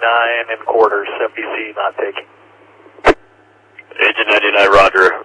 9 1/4, 70C not taking. Engine 99, roger.